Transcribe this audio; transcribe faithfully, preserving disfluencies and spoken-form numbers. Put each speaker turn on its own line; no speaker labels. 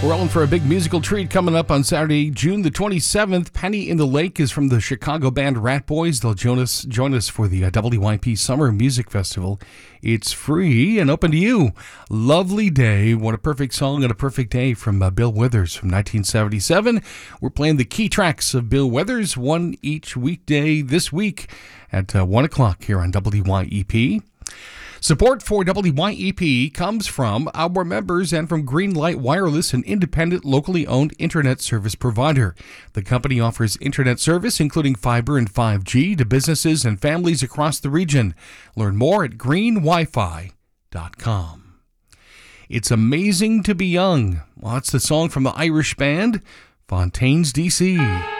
We're all in for a big musical treat coming up on Saturday, June the twenty-seventh. Penny in the Lake is from the Chicago band Rat Boys. They'll join us, join us for the uh, W Y P Summer Music Festival. It's free and open to you. Lovely Day. What a perfect song and a perfect day from uh, Bill Withers from nineteen seventy-seven. We're playing the key tracks of Bill Withers, one each weekday this week at uh, one o'clock here on W Y E P. Support for W Y E P comes from our members and from Greenlight Wireless, an independent, locally owned internet service provider. The company offers internet service, including fiber and five G, to businesses and families across the region. Learn more at green wi fi dot com. It's amazing to be young. Well, that's the song from the Irish band Fontaines D C.